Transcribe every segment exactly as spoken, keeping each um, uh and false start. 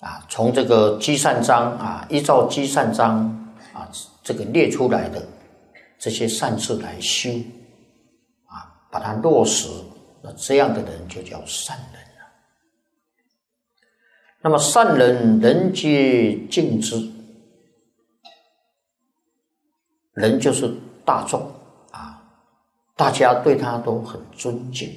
啊，从这个积善章啊，依照积善章啊这个列出来的这些善事来修啊，把它落实，那这样的人就叫善人了。那么善人人皆敬之，人就是大众啊，大家对他都很尊敬。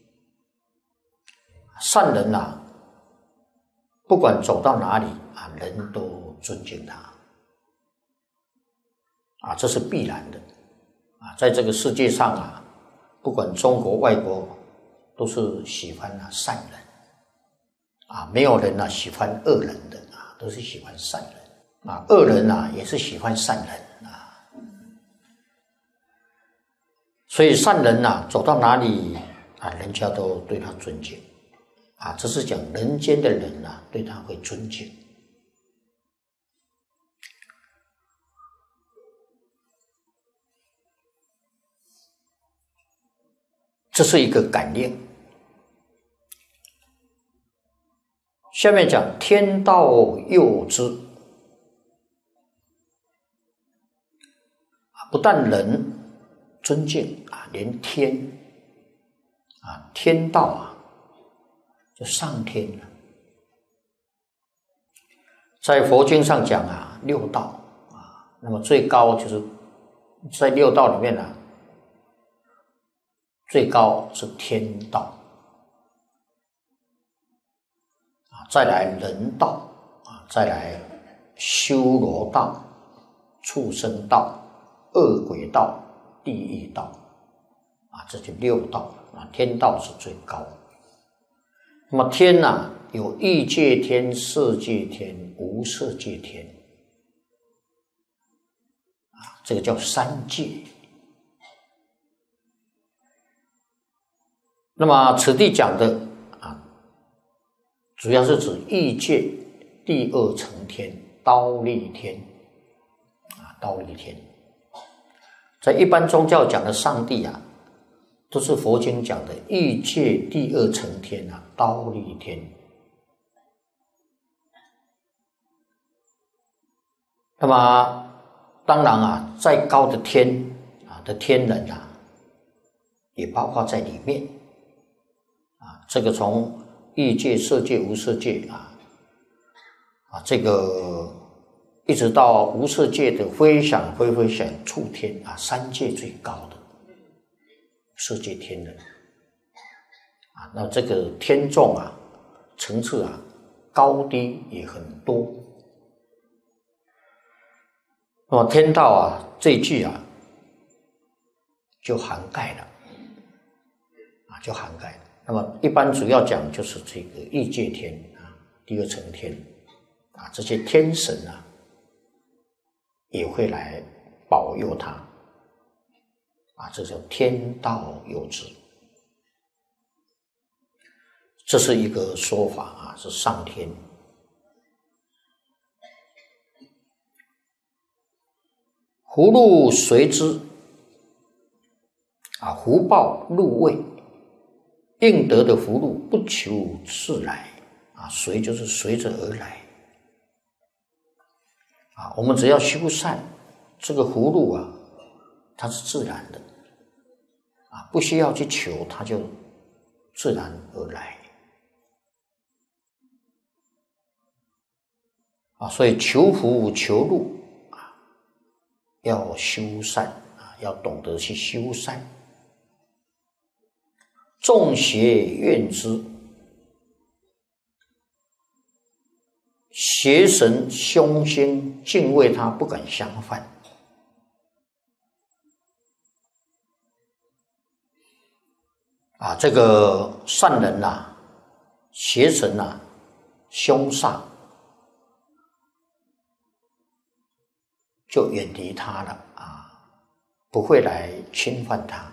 善人啊，不管走到哪里啊，人都尊敬他啊，这是必然的啊。在这个世界上啊，不管中国外国，都是喜欢啊善人啊，没有人啊喜欢恶人的啊，都是喜欢善人啊。恶人啊也是喜欢善人啊。所以善人啊走到哪里啊，人家都对他尊敬啊，这是讲人间的人啊对他会尊敬。这是一个感应。下面讲天道佑之，不但人尊敬啊，连天啊，天道啊就上天了。在佛经上讲啊，六道啊，那么最高就是在六道里面啊，最高是天道啊，再来人道啊，再来修罗道、畜生道、恶鬼道、地狱道啊，这就六道啊，天道是最高。那么天呐、啊，有欲界天、色界天、无色界天啊，这个叫三界。那么此地讲的啊，主要是指欲界第二层天忉利天啊，忉利天。在一般宗教讲的上帝啊，都是佛经讲的欲界第二层天啊，忉利天。那么当然啊，再高的天啊的天人啊，也包括在里面啊。这个从欲界、色界、无色界啊啊，这个一直到无色界的非想非非想处天啊，三界最高的色界天人啊，那这个天众啊，层次啊，高低也很多。那么天道啊，这一句啊，就涵盖了啊，就涵盖了。那么一般主要讲就是这个欲界天啊，第二层天啊，这些天神啊，也会来保佑他啊，这叫天道佑之。这是一个说法啊，是上天。福禄随之啊，福报入位，应得的福禄不求自来啊，随就是随着而来啊。我们只要修善，这个福禄啊，它是自然的啊，不需要去求，它就自然而来啊。所以求福求禄啊，要修善啊，要懂得去修善。众邪怨之，邪神凶星敬畏他，不敢相犯啊。这个善人呐、啊，邪神呐、啊，凶煞就远离他了啊，不会来侵犯他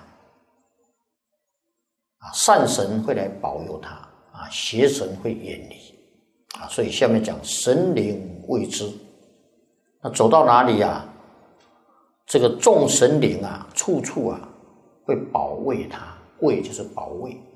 啊。善神会来保佑他啊，邪神会远离啊。所以下面讲神灵为之，那走到哪里啊，这个众神灵啊，处处啊会保卫他，卫就是保卫